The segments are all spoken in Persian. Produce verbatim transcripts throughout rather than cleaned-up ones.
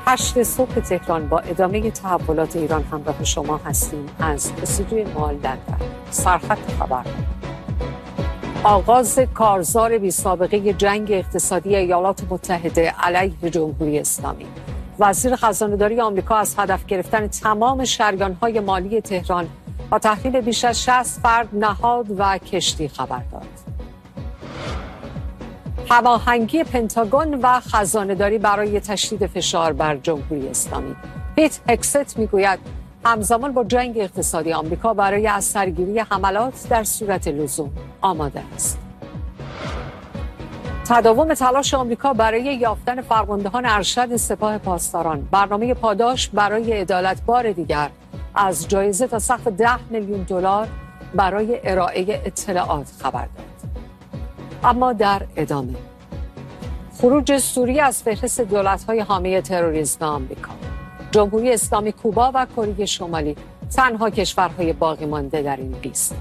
هشت صبح تهران با ادامه تحولات ایران همراه شما هستیم از استودیوی ما لندن. سرخط خبر. آغاز کارزار بی سابقه جنگ اقتصادی ایالات متحده علیه جمهوری اسلامی. وزیر خزانه‌داری آمریکا از هدف گرفتن تمام شریان‌های مالی تهران با تحویل بیش از شصت فرد، نهاد و کشتی خبر داد. هماهنگی پنتاگون و خزانه‌داری برای تشدید فشار بر جمهوری اسلامی. پیت هکست میگوید همزمان با جنگ اقتصادی آمریکا برای از سرگیری حملات در صورت لزوم آماده است. تداوم تلاش آمریکا برای یافتن فرماندهان ارشد سپاه پاسداران. برنامه پاداش برای عدالت بار دیگر از جایزه تا سقف ده میلیون دلار برای ارائه اطلاعات خبر داد. اما در ادامه خروج سوریه از فهرست دولت‌های حامی تروریسم آمریکا. جمهوری اسلامی، کوبا و کره شمالی تنها کشورهای باقی مانده در این لیست.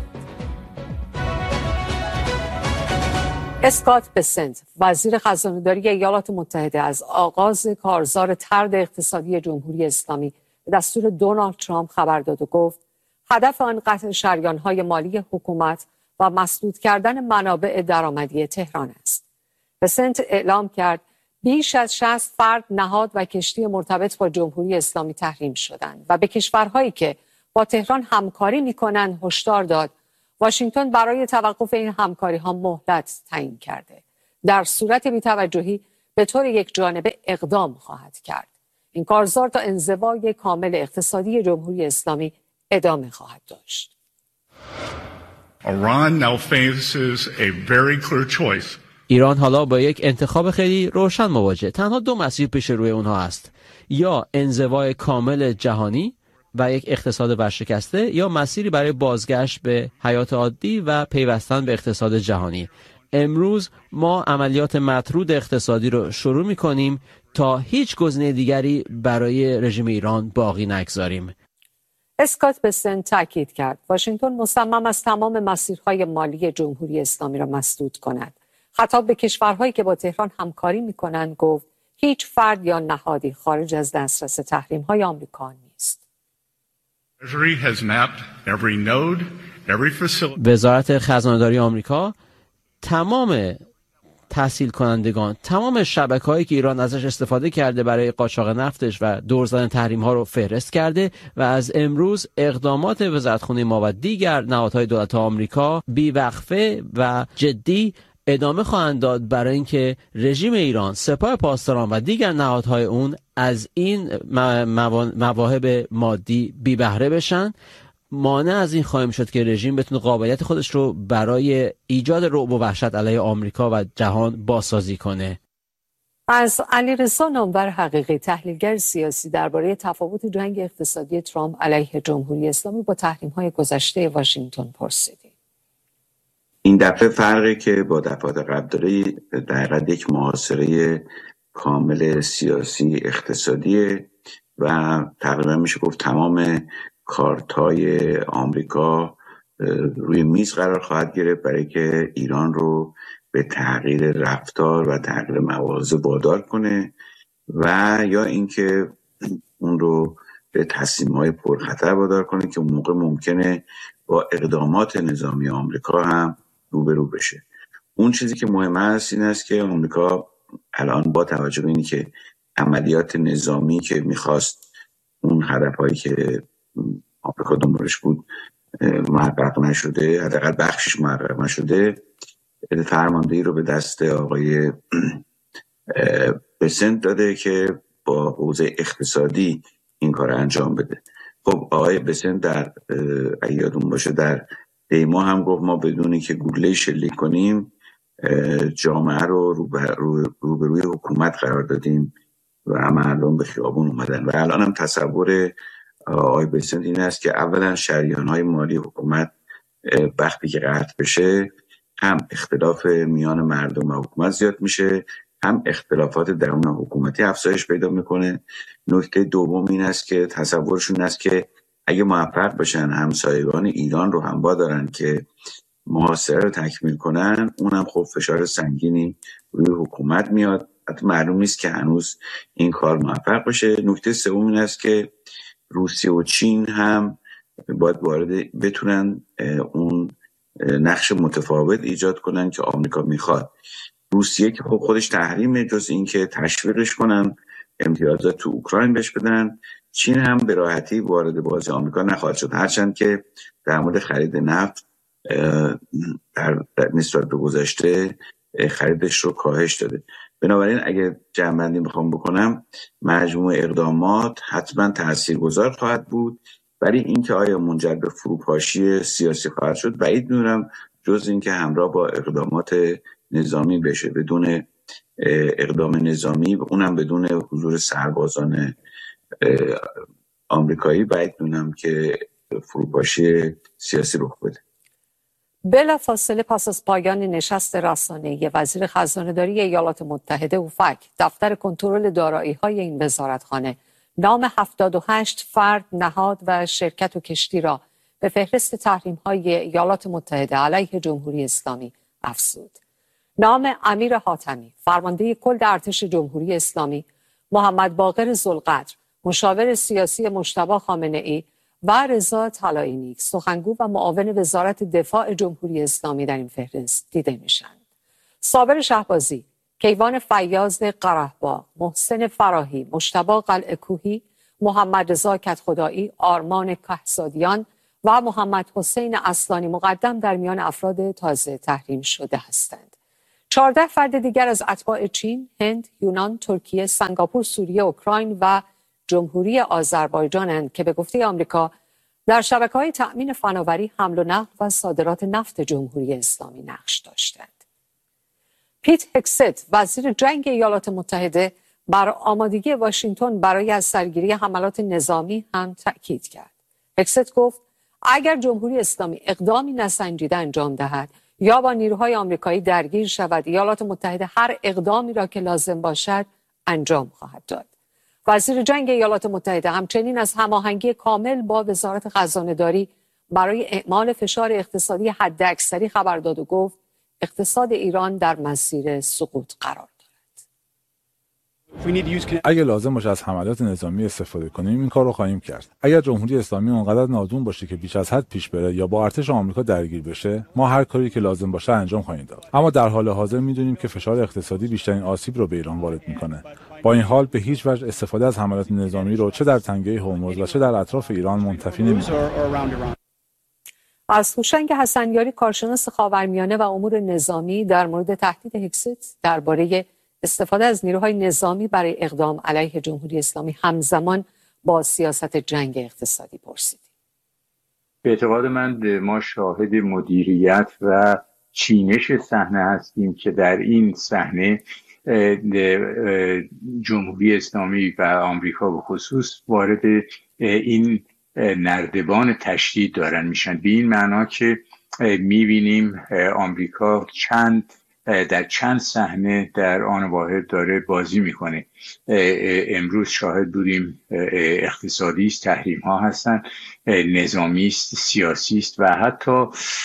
اسکات بسنت، وزیر خزانه‌داری ایالات متحده، از آغاز کارزار طرد اقتصادی جمهوری اسلامی به دستور دونالد ترامپ خبر داد و گفت هدف آن قطع شریان‌های مالی حکومت و مسدود کردن منابع درآمدی تهران است. بسنت اعلام کرد بیش از شصت فرد، نهاد و کشتی مرتبط با جمهوری اسلامی تحریم شدند و به کشورهایی که با تهران همکاری می‌کنند هشدار داد واشنگتن برای توقف این همکاری‌ها مهلت تعیین کرده. در صورت بی‌توجهی به طور یک جانبه اقدام خواهد کرد. این کارزار تا انزوای کامل اقتصادی جمهوری اسلامی ادامه خواهد داشت. Iran now faces a very clear choice. ایران حالا با یک انتخاب خیلی روشن مواجه. تنها دو مسیر پیش روی اونها است: یا انزوای کامل جهانی و یک اقتصاد ورشکسته، یا مسیری برای بازگشت به حیات عادی و پیوستن به اقتصاد جهانی. امروز ما عملیات مطرود اقتصادی رو شروع می‌کنیم تا هیچ گزینه دیگری برای رژیم ایران باقی نگذاریم. اسکات بسنت تاکید کرد واشنگتن مصمم است تمام مسیرهای مالی جمهوری اسلامی را مسدود کند. خطاب به کشورهایی که با تهران همکاری می‌کنند گفت هیچ فرد یا نهادی خارج از دسترس تحریم‌های آمریکا نیست. وزارت خزانه‌داری آمریکا تمام تحصیل کنندگان، تمام شبکه‌هایی که ایران ازش استفاده کرده برای قاچاق نفتش و دور زدن تحریم‌ها رو فهرست کرده و از امروز اقدامات وزارتخانه ما و دیگر نهادهای دولت آمریکا بی‌وقفه و جدی ادامه خواهند داد برای اینکه رژیم ایران، سپاه پاسداران و دیگر نهادهای اون از این مواهب مادی بی بهره بشن. مانع از این خواهیم شد که رژیم بتونه قابلیت خودش رو برای ایجاد رعب و وحشت علیه آمریکا و جهان بازسازی کنه. از علیرضا نامور حقیقی، تحلیلگر سیاسی، درباره تفاوت جنگ اقتصادی ترامپ علیه جمهوری اسلامی با تحریم‌های گذشته واشنگتن پرسیدیم. این دفعه فرقی که با دفعات قبل داره در حقیقت یک محاصره کامل سیاسی اقتصادی و تقریبا میشه گفت تمام کارتای آمریکا روی میز قرار خواهد گرفت برای که ایران رو به تغییر رفتار و تغییر مواضع وادار کنه و یا اینکه اون رو به تصمیم‌های پرخطر وادار کنه که اون موقع ممکنه با اقدامات نظامی آمریکا هم روبرو بشه. اون چیزی که مهم است این است که آمریکا الان با توجه به اینی که عملیات نظامی که میخواست اون هدفهایی که آمریکا دنبالش بود محقق نشده، حداقل بخشش محقق نشده، فرماندهی رو به دست آقای بسنت داده که با حوزه اقتصادی این کار انجام بده. خب آقای بسنت در اگه یادون باشه در دیما هم گفت ما بدونی که گوله شلیک کنیم جامعه رو روبروی رو حکومت قرار دادیم و مردم به خیابون اومدن و الان هم تصور آقای بسنت این است که اولا شریان‌های مالی حکومت وقتی که قطع بشه هم اختلاف میان مردم و حکومت زیاد میشه، هم اختلافات درون حکومتی افزایش پیدا میکنه. نکته دوم این است که تصورشون این است که اگه موفق بشن همسایگان ایران رو هم وادارن که محاصره رو تکمیل کنن، اونم خب فشار سنگینی روی حکومت میاد حتی معلوم نیست که هنوز این کار موفق بشه. نکته سوم این است که روسیه و چین هم باید وارد بتونن اون نقش متفاوت ایجاد کنن که آمریکا میخواد. روسیه که خب خودش تحریمه، جز این که تشویقش کنن امتیازات تو اوکراین بهش بدن. چین هم به راحتی وارد بازی آمریکا نخواهد شد، هرچند که در مورد خرید نفت در نسبت به گذشته خریدش رو کاهش داده. بنابراین اگه جمع‌بندی میخوام بکنم، مجموع اقدامات حتما تاثیرگذار خواهد بود، ولی اینکه آیا منجر به فروپاشی سیاسی خواهد شد بعید می‌دونم، جز اینکه همراه با اقدامات نظامی بشه. بدون اقدام نظامی و اونم بدون حضور سربازان آمریکایی بعید می‌دونم که فروپاشی سیاسی رخ بده. بلافاصله پس از پایان نشست رسانه‌ای وزیر خزانه‌داری ایالات متحده اوفک، دفتر کنترل دارایی‌های این وزارتخانه نام هفتاد و هشت فرد، نهاد و شرکت و کشتی را به فهرست تحریم‌های ایالات متحده علیه جمهوری اسلامی افزود. نام امیر حاتمی، فرمانده کل ارتش جمهوری اسلامی، محمد باقر ذوالقدر، مشاور سیاسی مجتبی خامنه‌ای و رضا طلایی‌نیک، سخنگو و معاون وزارت دفاع جمهوری اسلامی در این فهرست دیده میشند. صابر شهبازی، کیوان فیاض قرهباغ، محسن فراهی، مجتبی قلعه کوهی، محمد رضا کدخدایی، آرمان کهزادیان و محمد حسین اصلانی مقدم در میان افراد تازه تحریم شده هستند. چهارده فرد دیگر از اتباع چین، هند، یونان، ترکیه، سنگاپور، سوریه، اوکراین و جمهوری آذربایجانند که به گفته آمریکا در شبکه‌های تأمین فناوری، حمل و نقل و صادرات نفت جمهوری اسلامی نقش داشتند. پیت هگست، وزیر جنگ ایالات متحده، بر آمادگی واشنگتن برای از سرگیری حملات نظامی هم تأکید کرد. هگست گفت اگر جمهوری اسلامی اقدامی نسنجیده انجام دهد یا با نیروهای آمریکایی درگیر شود، ایالات متحده هر اقدامی را که لازم باشد انجام خواهد داد. وزیر جنگ ایالات متحده همچنین از هماهنگی کامل با وزارت خزانه‌داری برای اعمال فشار اقتصادی حداکثری خبر داد و گفت اقتصاد ایران در مسیر سقوط قرار دارد. اگر لازم باشه از حملات نظامی استفاده کنیم این کار رو خواهیم کرد. اگر جمهوری اسلامی اونقدر نادون باشه که بیش از حد پیش بره یا با ارتش آمریکا درگیر بشه، ما هر کاری که لازم باشه انجام خواهیم داد. اما در حال حاضر میدونیم که فشار اقتصادی بیشترین آسیب رو به ایران وارد میکنه. با این حال به هیچ وجه استفاده از حملات نظامی رو چه در تنگه هرمز و چه در اطراف ایران منتفی نمی‌کنیم. از هوشنگ حسنیاری، کارشناس خاورمیانه و امور نظامی، در مورد تهدید هگست درباره استفاده از نیروهای نظامی برای اقدام علیه جمهوری اسلامی همزمان با سیاست جنگ اقتصادی پرسیدیم. به اعتقاد من ما شاهد مدیریت و چینش صحنه هستیم که در این صحنه جمهوری اسلامی و آمریکا به خصوص وارد این نردبان تشدید دارن میشن، به این معنا که میبینیم آمریکا چند در چند صحنه در آن واحد داره بازی میکنه. امروز شاهد بودیم اقتصادی است، تحریم ها هستن، نظامی است، سیاسی است و حتی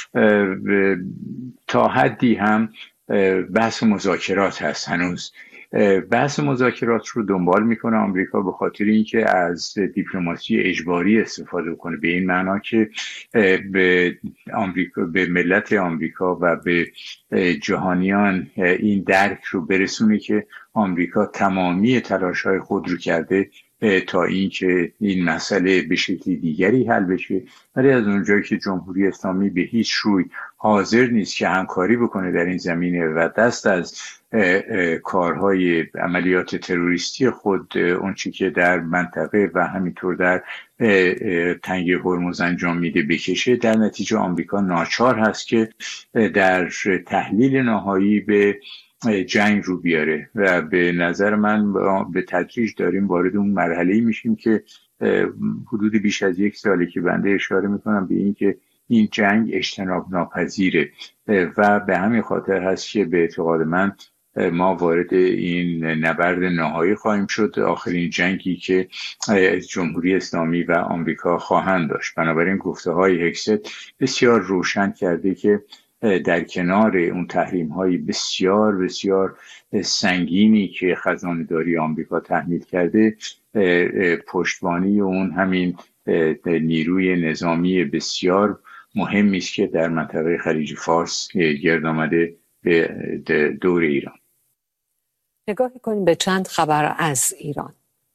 تا حدی هم بحث مذاکرات هست. هنوز بحث مذاکرات رو دنبال میکنه آمریکا به خاطر اینکه از دیپلماسی اجباری استفاده کنه، به این معنا که به آمریکا، به ملت آمریکا و به جهانیان این درک رو برسونه که آمریکا تمامی تلاش‌های خود رو کرده تا اینکه این مسئله به شکلی دیگری حل بشه، ولی از اونجایی که جمهوری اسلامی به هیچ روی حاضر نیست که همکاری بکنه در این زمینه و دست از کارهای عملیات تروریستی خود اون چی که در منطقه و همینطور در تنگه هرمز انجام میده بکشه، در نتیجه آمریکا ناچار هست که در تحلیل نهایی به جنگ رو بیاره و به نظر من به تدریج داریم وارد اون مرحله‌ای میشیم که حدود بیش از یک ساله که بنده اشاره میکنم به این که این جنگ اجتناب ناپذیره و به همین خاطر هست که به اعتقاد من ما وارد این نبرد نهایی خواهیم شد، آخرین جنگی که جمهوری اسلامی و آمریکا خواهند داشت. بنابراین گفته های هگست بسیار روشن کرده که در کنار اون تحریم های بسیار بسیار سنگینی که خزانه‌داری آمریکا تحمیل کرده، پشتوانی اون همین نیروی نظامی بسیار مهمی است که در منطقه خلیج فارس گرد آمده به دور ایران. نگاهی کنیم به چند خبر از ایران.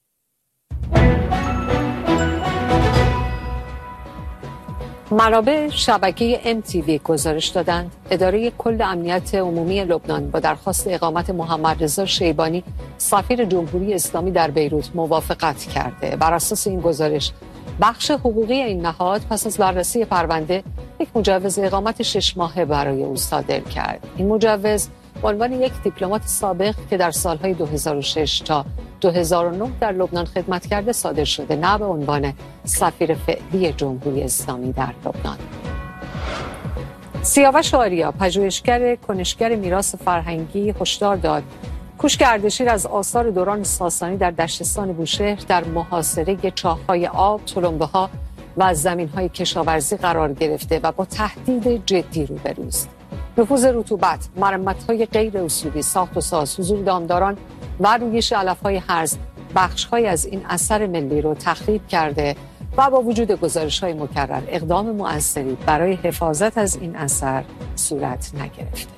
منابع شبکه ام تی وی گزارش دادند اداره کل امنیت عمومی لبنان با درخواست اقامت محمد رضا شیبانی سفیر جمهوری اسلامی در بیروت موافقت کرده. بر اساس این گزارش بخش حقوقی این نهاد پس از بررسی پرونده یک مجوز اقامت شش ماهه برای او صادر کرد. این مجوز به عنوان یک دیپلمات سابق که در سالهای دو هزار و شش تا دو هزار و نه در لبنان خدمت کرده صادر شده، نه به عنوان سفیر فعلی جمهوری اسلامی در لبنان. سیاوش آریا، پژوهشگر کنشگر میراث فرهنگی، هشدار داد کوشک اردشیر از آثار دوران ساسانی در دشتستان بوشهر در محاصره چاه‌های آب، تلمبه‌ها و زمین‌های کشاورزی قرار گرفته و با تهدید جدی روبروست. نفوذ رطوبت، مرمت‌های غیر اصولی، ساخت و ساز، حضور دامداران و رویش علف‌های هرز بخش‌های از این اثر ملی رو تخریب کرده و با وجود گزارش‌های مکرر اقدام مؤثری برای حفاظت از این اثر صورت نگرفته.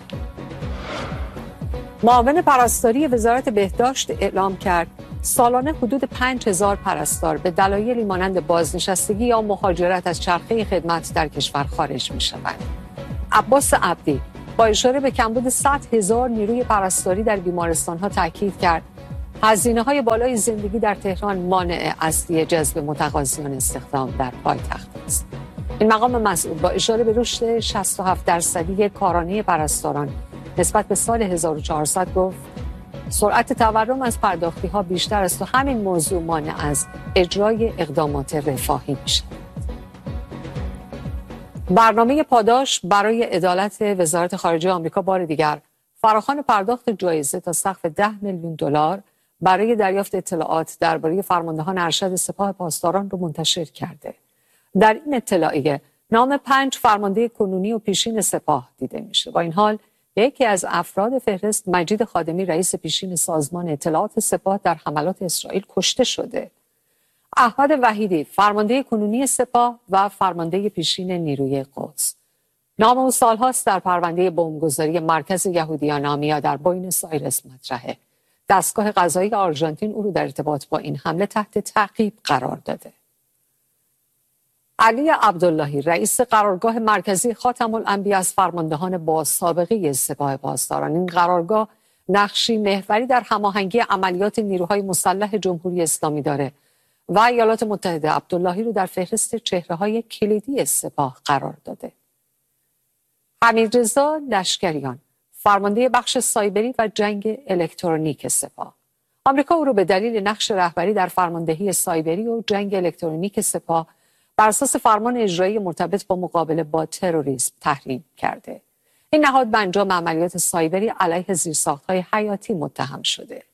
معاون پرستاری وزارت بهداشت اعلام کرد سالانه حدود پنج هزار پرستار به دلایلی مانند بازنشستگی یا مهاجرت از چرخه خدمت در کشور خارج می‌شوند. عباس عبدی با اشاره به کمبود صد هزار نیروی پرستاری در بیمارستان‌ها تاکید کرد هزینه‌های بالای زندگی در تهران مانع اصلی جذب متقاضیان استخدام در پایتخت است. این مقام مسئول با اشاره به رشد شصت و هفت درصدی کارانه پرستاران نسبت به سال هزار و چهارصد گفت سرعت تورم از پرداختی‌ها بیشتر است و همین موضوع مانع از اجرای اقدامات رفاهی می‌شود. برنامه پاداش برای عدالت وزارت خارجه آمریکا بار دیگر فراخوان پرداخت جایزه تا سقف ده میلیون دلار برای دریافت اطلاعات درباره فرماندهان ارشد سپاه پاسداران رو منتشر کرده. در این اطلاعیه نام پنج فرمانده کنونی و پیشین سپاه دیده میشه. با این حال یکی از افراد فهرست مجید خادمی رئیس پیشین سازمان اطلاعات سپاه در حملات اسرائیل کشته شده. احمد وحیدی فرمانده کنونی سپاه و فرمانده پیشین نیروی قدس. نام او سالهاست در پرونده بمبگذاری مرکز یهودیان آمیا در بوینس آیرس مطرحه. دستگاه قضایی آرژانتین او رو در ارتباط با این حمله تحت تعقیب قرار داده. علی عبداللهی رئیس قرارگاه مرکزی خاتم الانبیا از فرماندهان با سابقه سپاه پاسداران. این قرارگاه نقشی محوری در هماهنگی عملیات نیروهای مسلح جمهوری اسلامی داره و ایالات متحده عبداللهی رو در فهرست چهره‌های کلیدی سپاه قرار داده. حمیدرضا لشکریان فرمانده بخش سایبری و جنگ الکترونیک سپاه. آمریکا او رو به دلیل نقش رهبری در فرماندهی سایبری و جنگ الکترونیک سپاه بر اساس فرمان اجرایی مرتبط با مقابله با تروریسم تحریم کرده. این نهاد به انجام عملیات سایبری علیه زیرساخت‌های حیاتی متهم شده.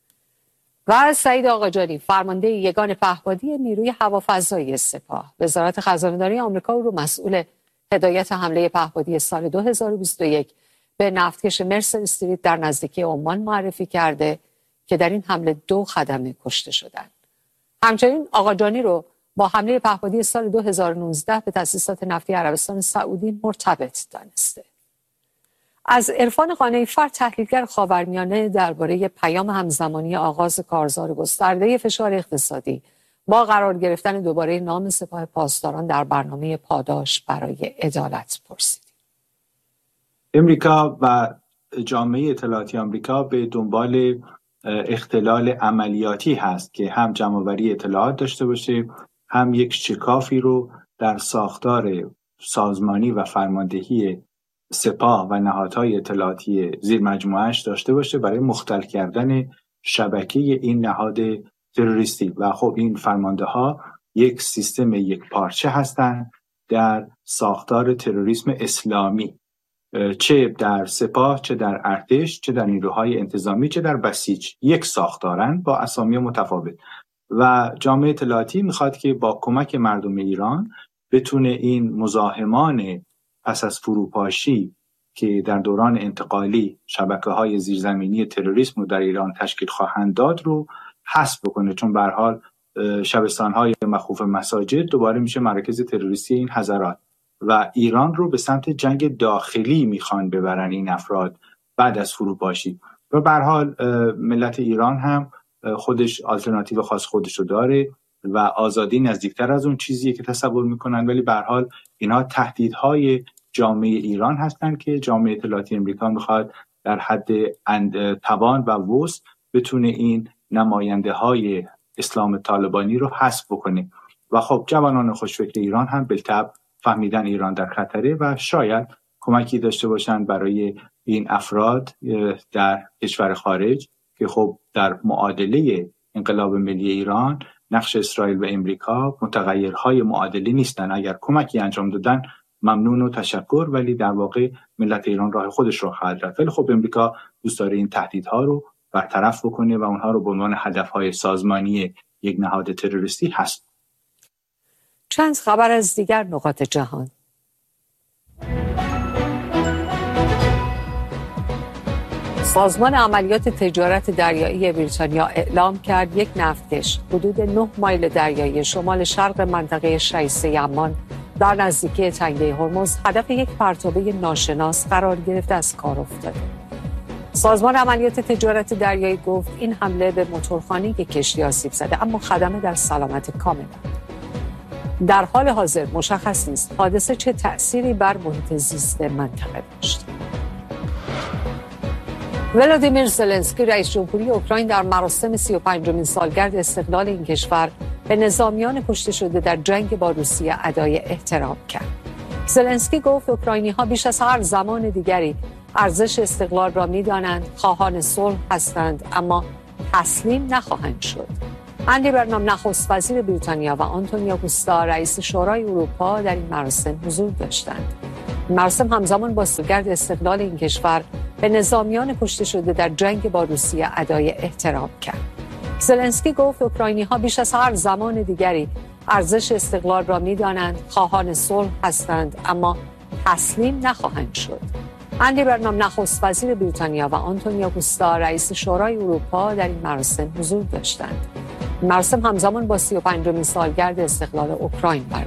و سعید آقاجانی فرمانده یگان پهپادی نیروی هوافضایی سپاه. وزارت خزانه‌داری آمریکا او رو مسئول هدایت حمله پهپادی سال دو هزار و بیست و یک به نفتکش مرسر استریت در نزدیکی عمان معرفی کرده که در این حمله دو خدمه کشته شدند. همچنین آقاجانی رو با حمله پهپادی سال دو هزار و نوزده به تأسیسات نفتی عربستان سعودی مرتبط دانسته. از عرفان قانعی‌فر تحلیلگر خاورمیانه درباره پیام همزمانی آغاز کارزار گسترده فشار اقتصادی با قرار گرفتن دوباره نام سپاه پاسداران در برنامه پاداش برای عدالت پرسید. امریکا و جامعه اطلاعاتی آمریکا به دنبال اختلال عملیاتی هست که هم جمع‌آوری اطلاعات داشته باشه، هم یک شکافی رو در ساختار سازمانی و فرماندهی سپاه و نهادهای اطلاعاتی زیر مجموعهش داشته باشه برای مختل کردن شبکه این نهاد تروریستی. و خب این فرمانده ها یک سیستم یک پارچه هستند در ساختار تروریسم اسلامی، چه در سپاه، چه در ارتش، چه در نیروهای انتظامی، چه در بسیج، یک ساختارن با اسامی متفاوت. و جامعه اطلاعاتی میخواد که با کمک مردم ایران بتونه این مزاحمان پس از فروپاشی که در دوران انتقالی شبکه‌های زیرزمینی تروریسم رو در ایران تشکیل خواهند داد رو حذف بکنه، چون به هر حال شبستان‌های مخوف مساجد دوباره میشه مراکز تروریستی این حضرات و ایران رو به سمت جنگ داخلی میخوان ببرن این افراد بعد از فروپاشی. و به هر حال ملت ایران هم خودش آلترناتیو خاص خودش رو داره و آزادی نزدیکتر از اون چیزیه که تصور میکنن، ولی به هر حال اینها تهدیدهای جامعه ایران هستند که جامعه اطلاعاتی امریکا میخواد در حد توان و وسع بتونه این نماینده های اسلام طالبانی رو حذف بکنه. و خب جوانان خوشفکر ایران هم بالطبع فهمیدن ایران در خطره و شاید کمکی داشته باشند برای این افراد در کشور خارج که خب در معادله انقلاب ملی ایران نقش اسرائیل و امریکا متغیرهای معادله نیستن. اگر کمکی انجام دادن ممنون و تشکر، ولی در واقع ملت ایران راه خودش رو خواهد رفت. ولی خب امریکا دوست داره این تهدیدها رو برطرف بکنه و اونها رو به عنوان هدفهای سازمانی یک نهاد تروریستی هست. چند خبر از دیگر نقاط جهان. سازمان عملیات تجارت دریایی بریتانیا اعلام کرد یک نفتکش حدود نه مایل دریایی شمال شرق منطقه شیسه عمان در نزدیکی تنگه هرمز هدف یک پرتابه ناشناس قرار گرفت از کار افتاده. سازمان عملیات تجارت دریایی گفت این حمله به موتورخانه کشتی آسیب زده، اما خدمه در سلامت کامل. در حال حاضر مشخص نیست حادثه چه تأثیری بر محیط زیست منطقه داشت. ولادیمیر زلنسکی رئیس جمهوری اوکراین در مراسم سی و پنجمین سالگرد استقلال این کشور به نظامیان کشته شده در جنگ با روسیه ادای احترام کرد. زلنسکی گفت اوکراینی‌ها بیش از هر زمان دیگری ارزش استقلال را می‌دانند، خواهان صلح هستند، اما تسلیم نخواهند شد. اندی برنام نخست وزیر بریتانیا و آنتونیو کوستا رئیس شورای اروپا در این مراسم حضور داشتند. مراسم همزمان با سالگرد استقلال این کشور به نظامیان کشته شده در جنگ با روسیه ادای احترام کرد. زلنسکی گفت اوکراینی‌ها بیش از هر زمان دیگری ارزش استقلال را می‌دانند، خواهان صلح هستند، اما تسلیم نخواهند شد. اندی برنام نخست وزیر بریتانیا و آنتونیو کوستا رئیس شورای اروپا در این مراسم حضور داشتند. مراسم همزمان با سی و پنجمین سالگرد استقلال اوکراین برگزار